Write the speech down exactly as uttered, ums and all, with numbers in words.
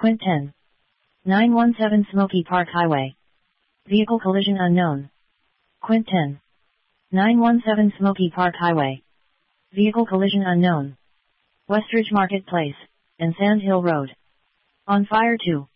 Quint ten. nine one seven Smoky Park Highway. Vehicle collision unknown. Quint ten. nine one seven Smoky Park Highway. Vehicle collision unknown. Westridge Marketplace and Sand Hill Road. On fire two.